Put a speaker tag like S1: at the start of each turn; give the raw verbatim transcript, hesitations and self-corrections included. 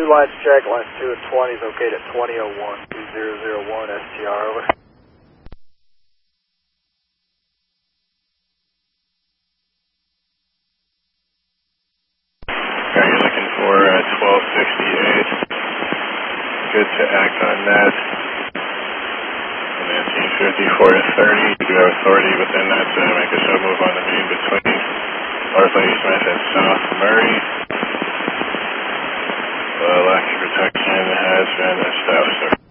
S1: two lines check, lines two and twenty is okay at twenty oh one, two zero zero one S T R, over.
S2: Are you looking for uh, twelve sixty-eight? Good to act on that. And then Team fifty-four to thirty, you do have authority within that to make a show move on the main between North Lady Smith and South Murray. The lack of protection has been established.